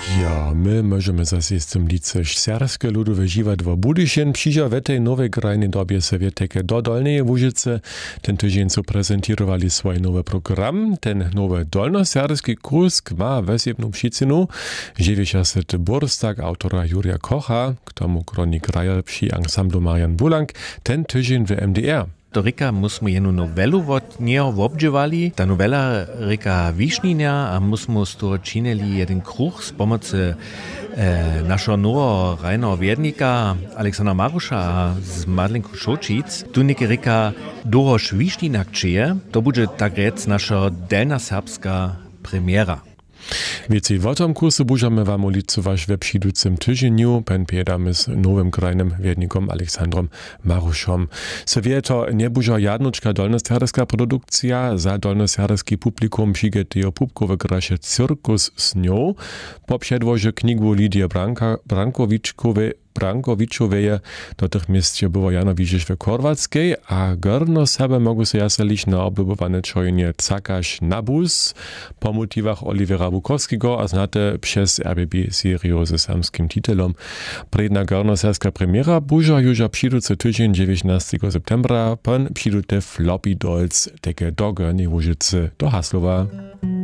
Ja, my możemy zase z tym liczyć. Serbskie ludowe dziwadło Budyšin przyjdzie w tej nowej krajnej dobie Sowieteke do Dolnej Łużycy. Ten tydzień co prezentowali swój nowy program. Ten nowy dolnoserbski kurs ma wesebną przyczynu. Żywi się Burstak autora Jurija Kocha, k tomu kronik kraja przy ansamblu Marian Bulank, ten tydzień w MDR. To reka musimy jednu novelu od niego obdževali. Ta novela reka Višninja, a musimy z toho činili jeden kruh z pomocy našeho nového rajného viednika Aleksandra Maruša a z Madlenku Šočic. Tu neke reka Doroš Višninak čeje. To bude tak rec naša delna serbska premiera. Więcej w tym kursu będziemy wam ulicować we przyjducym tygodniu. Pen piedamy z nowym krajnym wiednikom Aleksandrom Maruszom. Sobie to nie będzie jadnoczka dolnoserbska produkcja. Za dolnoserbski publikum przygotują pupkowe grasze Cirkus z nią. Po przedwozie knigu Lidii Brankowiczowej do tych miejsc było Jano Widzisz w Chorwackiej, a gorno sebe mogą się jaselić na oblubowane czojenie Cakaś na bus po motywach Olivera Bukowskiego, a znate przez RBB serię ze samskim titulem. Predna gornoserska premiera burza już przyjducy tydzień 19 septembra, pan przyjduty Floppy Dolls, takie do Gornej Łużycy do Haslowa.